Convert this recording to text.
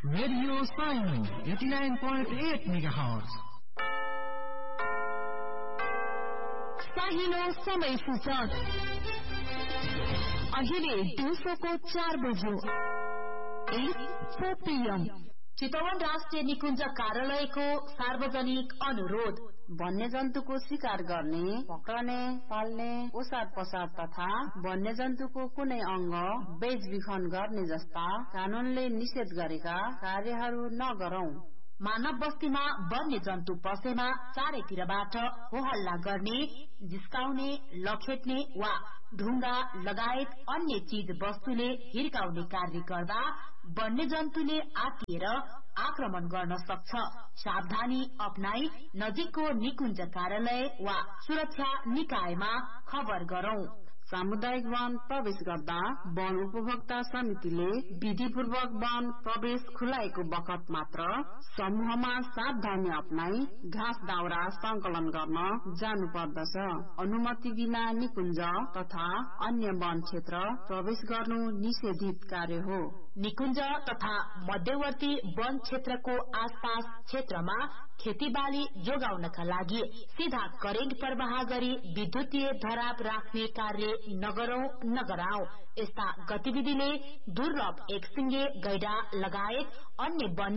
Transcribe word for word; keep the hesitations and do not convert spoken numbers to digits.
Radio Simon eighty-nine point eight megahertz. साहिलो समय सूचक अहिले दिउँसोको चार बज्यो एक पीएम। चितवन राष्ट्रिय निकुञ्ज कार्यालयको सार्वजनिक अनुरोध। वन्यजन्तुको शिकार गर्ने, पक्रने, पाल्ने, ओसार पसार तथा वन्यजन्तुको कुनै अंग बेचबिखन गर्ने जस्ता कानूनले निषेध गरेका कार्यहरू नगरौं। मानव बस्तीमा वन्य जन्तु पसेमा चारैतिरबाट हो हल्ला गर्ने, जिस्काउने, लखेट्ने वा ढुङ्गा लगायत अन्य चीज वस्तुले हिर्काउने कार्य गर्दा वन्य जन्तुले आतिएर आक्रमण गर्न सक्छ। सावधानी अपनाई नजिकको निकुञ्ज कार्यालय वा सुरक्षा निकायमा खबर गरौं। सामुदायिक वन प्रवेश गर्दा वन उपभोक्ता समितिले विधिपूर्वक वन प्रवेश खुलाएको बखत मात्र समूहमा सावधानी अपनाई घाँस दाउरा संकलन गर्न जानु पर्दछ। अनुमति बिना निकुञ्ज तथा अन्य वन क्षेत्र प्रवेश गर्नु निषेधित कार्य हो। निकुञ्ज तथा मध्यवर्ती वन क्षेत्रको आसपास क्षेत्रमा खेतीबाली जोगाउनका लागि सीधा करेन्ट प्रवाह गरी विद्युतीय धराप राख्ने कार्य नगरौं नगराऊ। यस्ता गतिविधिले दुर्लभ एकसिंगे गैंडा लगायत अन्य वन्य